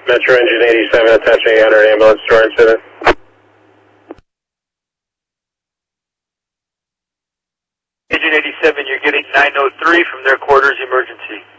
Metro Engine 87 attaching under ambulance to our incident. Engine 87, you're getting 903 from their quarters emergency.